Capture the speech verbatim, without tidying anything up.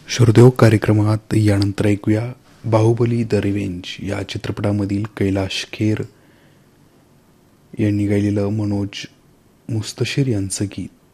श्रोतेहो, कार्यक्रमात यानंतर ऐकूया बाहुबली द रिव्हेंज या चित्रपटामधील कैलाश खेर यांनी गायलेलं मनोज मुस्तशीर यांचं गीत.